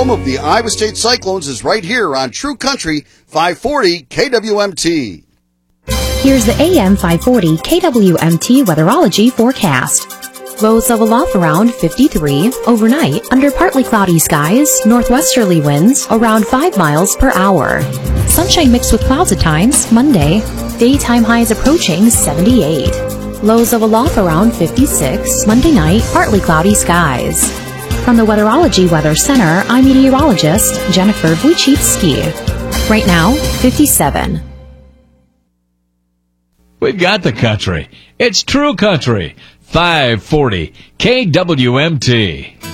home of the Iowa State Cyclones, is right here on True Country 540 KWMT. Here's the AM 540 KWMT weatherology forecast. Lows level off around 53. Overnight, under partly cloudy skies, northwesterly winds around 5 miles per hour. Sunshine mixed with clouds at times, Monday. Daytime highs approaching 78. Lows level off around 56. Monday night, partly cloudy skies. From the Weatherology Weather Center, I'm meteorologist Jennifer Wojcicki. Right now, 57. We've got the country. It's True Country 540 KWMT.